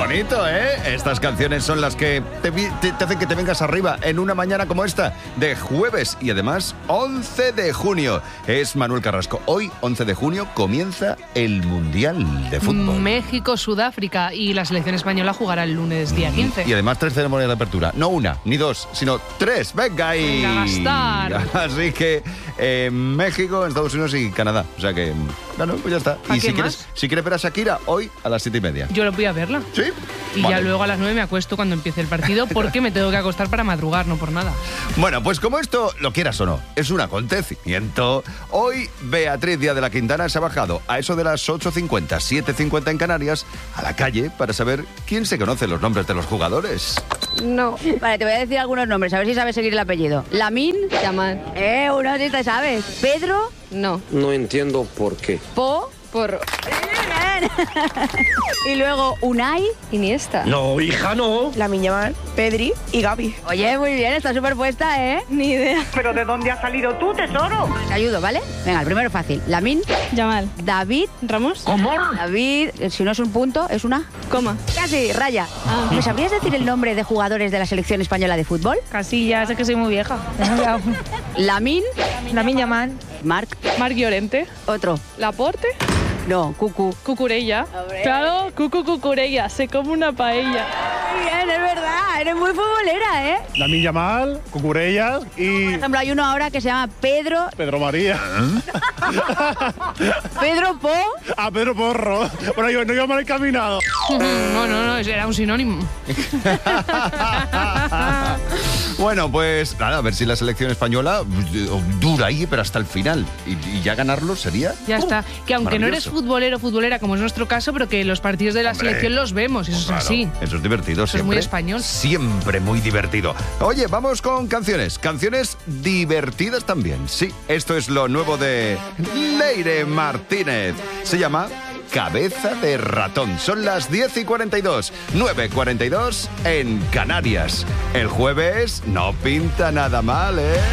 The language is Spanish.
bonito, ¿eh? Estas canciones son las que te hacen que te vengas arriba en una mañana como esta, de jueves y además 11 de junio. Es Manuel Carrasco. Hoy, 11 de junio, comienza el Mundial de Fútbol. México, Sudáfrica y la selección española jugará el lunes día 15. Y además 3 ceremonias de apertura. No una, ni 2, sino 3. ¡Venga ahí! Venga, a gastar. Así que México, Estados Unidos y Canadá. O sea que, bueno, pues ya está. Y si quieres ver a Shakira, hoy a las 7:30. Yo lo voy a verla. ¿Sí? Y vale. ya luego a las 9 me acuesto cuando empiece el partido porque me tengo que acostar para madrugar, no por nada. Bueno, pues como esto, lo quieras o no, es un acontecimiento. Hoy Beatriz Díaz de la Quintana se ha bajado a eso de las 8:50, 7:50 en Canarias, a la calle para saber quién se conoce los nombres de los jugadores. No. Vale, te voy a decir algunos nombres, a ver si sabes seguir el apellido. Lamine. Yamal. Uno sí te sabes. Pedro. No. No entiendo por qué. Po. Por Y luego Unai. Iniesta. No, hija, no. Lamine Yamal, Pedri y Gavi. Oye, muy bien, está súper puesta, ¿eh? Ni idea. ¿Pero de dónde has salido tú, tesoro? Te ayudo, ¿vale? Venga, el primero fácil. Lamine. Yamal. David. Ramos. ¿Cómo? David, si no es un punto, es una... Coma. Casi, raya. ¿Me sabrías decir el nombre de jugadores de la selección española de fútbol? Casillas, es que soy muy vieja. Lamine. Lamine Yamal. Marc. Marc Llorente. Otro. Laporte. No, Cucu. Cucurella. Hombre. Claro, Cucurella. Se come una paella. Muy bien, es verdad. Eres muy futbolera, ¿eh? Lamine Yamal, Cucurellas Por y ejemplo, hay uno ahora que se llama Pedro... Pedro María. Pedro Po. Ah, Pedro Porro. Bueno, yo no iba mal encaminado. No, era un sinónimo. Bueno, pues nada, a ver si la selección española dura ahí, pero hasta el final. Y ya ganarlo sería... Ya está. Que aunque no eres maravilloso. futbolera, como es nuestro caso, pero que los partidos de la Hombre, selección los vemos, eso Claro, es así. Eso es divertido Eso es siempre. muy español. Siempre muy divertido. Oye, vamos con canciones. Canciones divertidas también. Sí, esto es lo nuevo de Leire Martínez. Se llama Cabeza de Ratón. Son las 10:42, 9:42 en Canarias. El jueves no pinta nada mal, ¿eh?